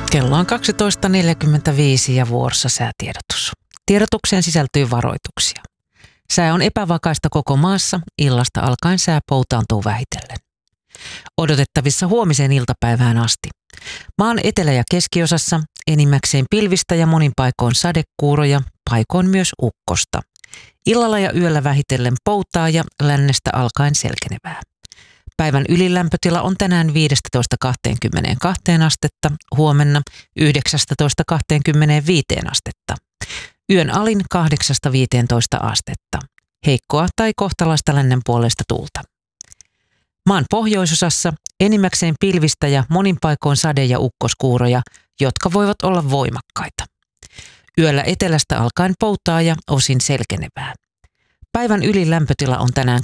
Kello on 12.45 ja vuorossa säätiedotus. Tiedotukseen sisältyy varoituksia. Sää on epävakaista koko maassa, illasta alkaen sää poutaantuu vähitellen. Odotettavissa huomiseen iltapäivään asti. Maan etelä- ja keskiosassa enimmäkseen pilvistä ja monin paikoin sadekuuroja, paikoin myös ukkosta. Illalla ja yöllä vähitellen poutaa ja lännestä alkaen selkenevää. Päivän ylilämpötila on tänään 15-22 astetta, huomenna 19-25 astetta. Yön alin 8-15 astetta. Heikkoa tai kohtalaista lännenpuoleista tuulta. Maan pohjoisosassa enimmäkseen pilvistä ja monin paikoin sade- ja ukkoskuuroja, jotka voivat olla voimakkaita. Yöllä etelästä alkaen poutaa ja osin selkenevää. Päivän ylilämpötila on tänään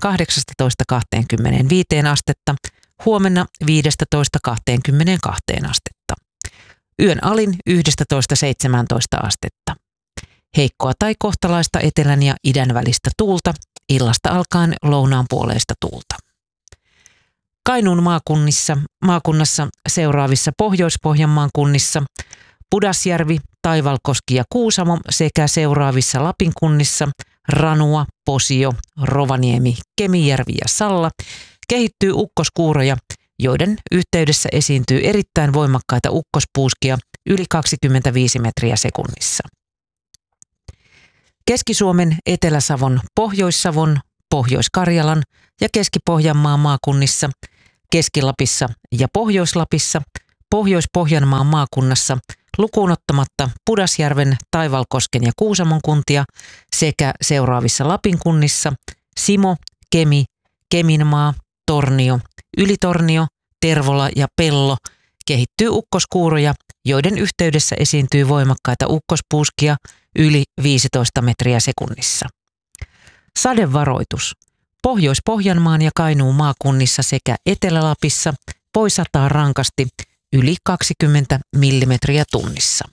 18-25 astetta, huomenna 15-22 astetta. Yön alin 11-17 astetta. Heikkoa tai kohtalaista etelän ja idän välistä tuulta, illasta alkaen lounaan puoleista tuulta. Kainuun maakunnassa seuraavissa Pohjois-Pohjanmaan kunnissa Pudasjärvi, Taivalkoski ja Kuusamo sekä seuraavissa Lapin kunnissa Ranua, Posio, Rovaniemi, Kemijärvi ja Salla kehittyy ukkoskuuroja, joiden yhteydessä esiintyy erittäin voimakkaita ukkospuuskia yli 25 metriä sekunnissa. Keski-Suomen, Etelä-Savon, Pohjois-Savon, Pohjois-Karjalan ja Keski-Pohjanmaan maakunnissa, Keski-Lapissa ja Pohjois-Lapissa, Pohjois-Pohjanmaan maakunnassa lukuun ottamatta Pudasjärven, Taivalkosken ja Kuusamon kuntia sekä seuraavissa Lapin kunnissa Simo, Kemi, Keminmaa, Tornio, Ylitornio, Tervola ja Pello kehittyy ukkoskuuroja, joiden yhteydessä esiintyy voimakkaita ukkospuuskia yli 15 metriä sekunnissa. Sadevaroitus. Pohjois-Pohjanmaan ja Kainuun maakunnissa sekä Etelä-Lapissa voi sataa rankasti yli 20 millimetriä tunnissa.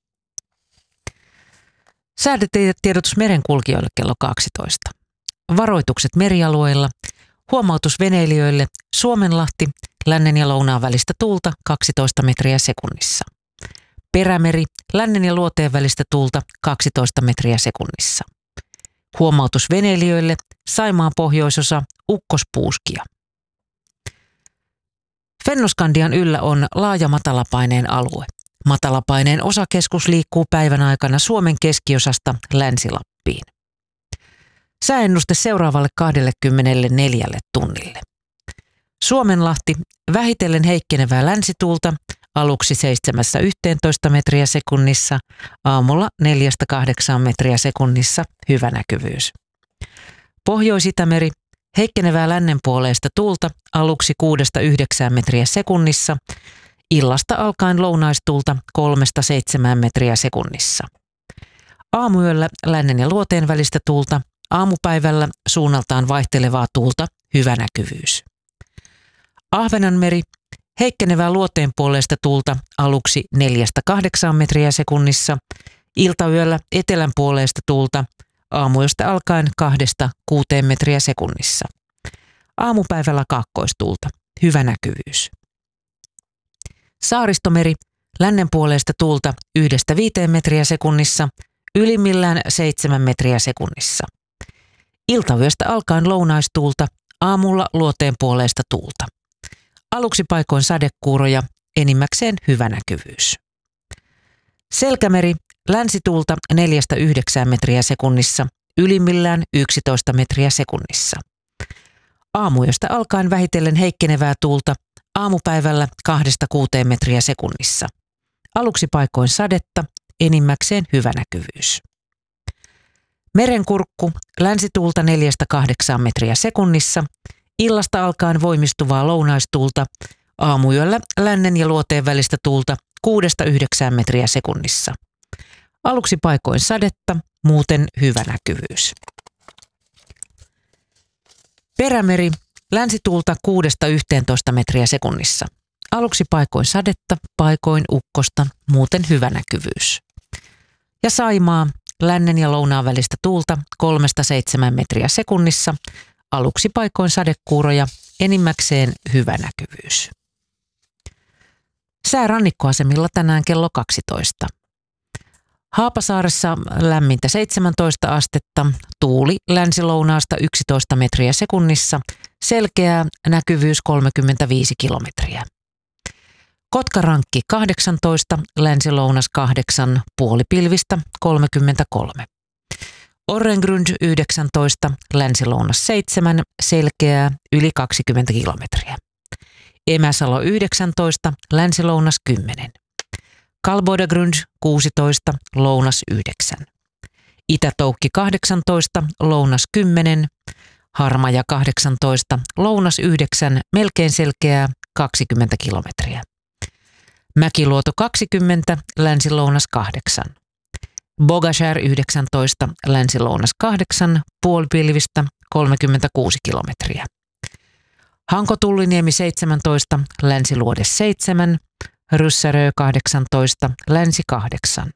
Säädetiedotus merenkulkijoille kello 12. Varoitukset merialueilla. Huomautus veneilijöille. Suomenlahti, lännen ja lounaan välistä tuulta 12 metriä sekunnissa. Perämeri, lännen ja luoteen välistä tuulta 12 metriä sekunnissa. Huomautus veneilijöille. Saimaan pohjoisosa, ukkospuuskia. Fennoskandian yllä on laaja matalapaineen alue. Matalapaineen osakeskus liikkuu päivän aikana Suomen keskiosasta Länsi-Lappiin. Sääennuste seuraavalle 24 tunnille. Suomenlahti, vähitellen heikkenevää länsituulta, aluksi 7-11 metriä sekunnissa, aamulla 4-8 metriä sekunnissa, hyvä näkyvyys. Pohjois-Itämeri, heikkenevää lännenpuoleista tuulta, aluksi 6-9 metriä sekunnissa, illasta alkaen lounaistuulta 3-7 metriä sekunnissa. Aamuyöllä lännen ja luoteen välistä tuulta, aamupäivällä suunnaltaan vaihtelevaa tuulta, hyvä näkyvyys. Ahvenanmeri, heikkenevää luoteen puoleista tuulta, aluksi 4-8 metriä sekunnissa, iltayöllä etelän puoleista tuulta, aamuyöstä alkaen 2-6 metriä sekunnissa. Aamupäivällä kaakkoistuulta, hyvä näkyvyys. Saaristomeri, lännen puoleista tuulta 1-5 metriä sekunnissa, ylimmillään 7 metriä sekunnissa. Iltayöstä alkaen lounaistuulta, aamulla luoteen puoleista tuulta. Aluksi paikoin sadekuuroja, enimmäkseen hyvä näkyvyys. Selkämeri, länsituulta 4-9 metriä sekunnissa, ylimmillään 11 metriä sekunnissa. Aamuyöstä alkaen vähitellen heikkenevää tuulta, aamupäivällä 2-6 metriä sekunnissa. Aluksi paikoin sadetta, enimmäkseen hyvä näkyvyys. Merenkurkku, länsituulta 4-8 metriä sekunnissa, illasta alkaen voimistuvaa lounaistuulta, aamuyöllä lännen ja luoteen välistä tuulta 6-9 metriä sekunnissa. Aluksi paikoin sadetta, muuten hyvä näkyvyys. Perämeri, länsituulta 6-11 metriä sekunnissa. Aluksi paikoin sadetta, paikoin ukkosta, muuten hyvä näkyvyys. Ja Saimaa, lännen ja lounaan välistä tuulta 3-7 metriä sekunnissa. Aluksi paikoin sadekuuroja, enimmäkseen hyvä näkyvyys. Sää rannikkoasemilla tänään kello 12. Haapasaaressa lämmintä 17 astetta, tuuli länsilounaasta 11 metriä sekunnissa, selkeää, näkyvyys 35 kilometriä. Kotkarankki 18, länsilounas 8, puolipilvistä 33. Orrengrund 19, länsilounas 7, selkeää, yli 20 kilometriä. Emäsalo 19, länsilounas 10. Kalboidagrund 16, lounas 9. Itätoukki 18, lounas 10. Harmaja 18, lounas 9, melkein selkeää, 20 kilometriä. Mäkiluoto 20, länsilounas 8. Bogashär 19, länsilounas 8, puolipilvistä 36 kilometriä. Hanko-Tulliniemi 17, länsiluode 7, Ryssärö 18, länsi 8.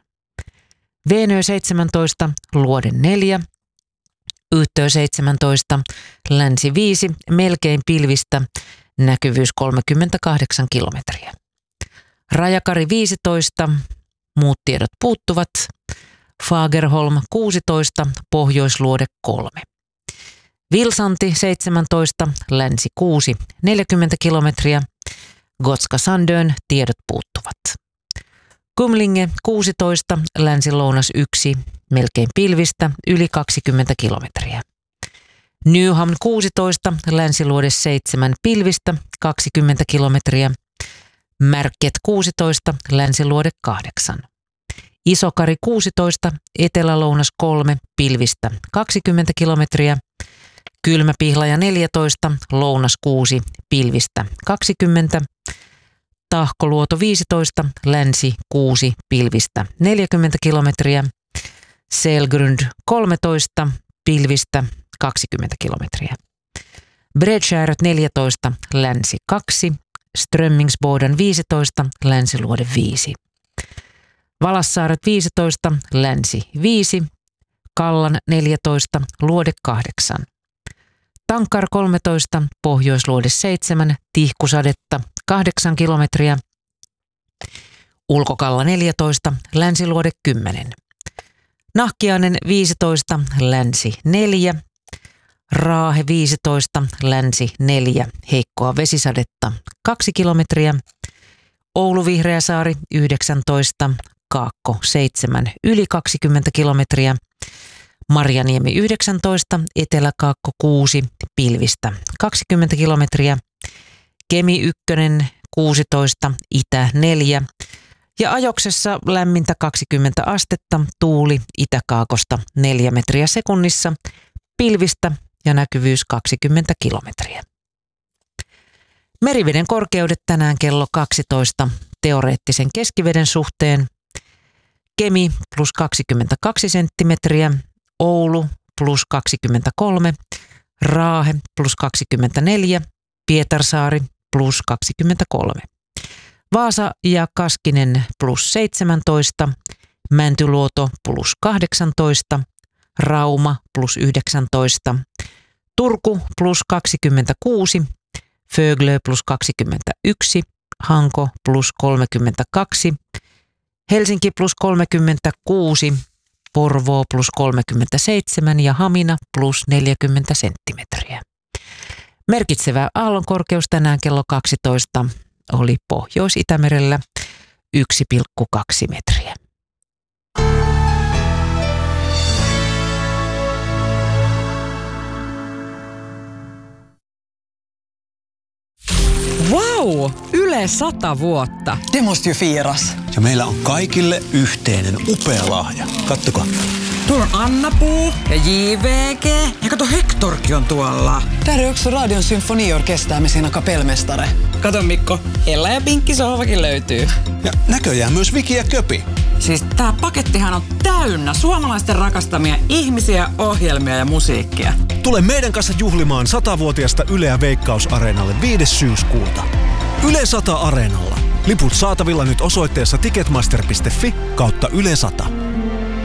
Veenö 17, luode 4, Yhtö 17, länsi 5, melkein pilvistä, näkyvyys 38 kilometriä. Rajakari 15, muut tiedot puuttuvat. Fagerholm 16, pohjoisluode 3. Vilsanti 17, länsi 6, 40 kilometriä. Gotska Sandön tiedot puuttuvat. Kumlinge 16, länsi-lounas 1, melkein pilvistä, yli 20 kilometriä. Nyhamn 16, länsiluode 7, pilvistä, 20 kilometriä. Märket 16, länsiluode 8. Isokari 16, etelälounas 3, pilvistä, 20 kilometriä. Kylmäpihlaja 14, lounas 6, pilvistä 20. Tahkoluoto 15, länsi 6, pilvistä 40 kilometriä. Selgrund 13, pilvistä 20 kilometriä. Bredskärät 14, länsi 2. Strömmingsboden 15, länsiluode 5. Valassaaret 15, länsi 5. Kallan 14, luode 8. Tankar 13, pohjoisluode 7, tihkusadetta 8 kilometriä. Ulkokalla 14, länsiluode 10. Nahkiainen 15, länsi 4. Raahe 15, länsi 4, heikkoa vesisadetta 2 kilometriä. Oulu Vihreäsaari 19, Kaakko 7, yli 20 kilometriä. Marjaniemi 19, Etelä-Kaakko 6, pilvistä 20 kilometriä. Kemi 1, 16, Itä 4 ja Ajoksessa lämmintä 20 astetta, tuuli itäkaakosta 4 metriä sekunnissa, pilvistä ja näkyvyys 20 kilometriä. Meriveden korkeudet tänään kello 12 teoreettisen keskiveden suhteen. Kemi plus 22 senttimetriä, Oulu plus 23, Raahe plus 24, Pietarsaari plus 23. Vaasa ja Kaskinen plus 17, Mäntyluoto plus 18, Rauma plus 19, Turku plus 26, Föglö plus 21, Hanko plus 32, Helsinki plus 36, Porvoo plus 37 ja Hamina plus 40 senttimetriä. Merkitsevä aallonkorkeus tänään kello 12 oli Pohjois-Itämerellä 1,2 metriä. Wow! Yle 100 vuotta. Det måste ju firas. Ja meillä on kaikille yhteinen upea lahja. Kattokaa. Tuolla on Anna-Puu ja JVG. Ja kato, Hektorkin on tuolla. Där är också Radion symfoniorkester med sina kapellmästare. Kato Mikko, Ella ja Pinkki sohvakin löytyy. Ja näköjään myös Viki ja Köpi. Siis tää pakettihan on täynnä suomalaisten rakastamia ihmisiä, ohjelmia ja musiikkia. Tule meidän kanssa juhlimaan 100-vuotiasta Yleä Veikkaus-areenalle 5. syyskuuta. Yle 100 Areenalla. Liput saatavilla nyt osoitteessa ticketmaster.fi/Yle 100.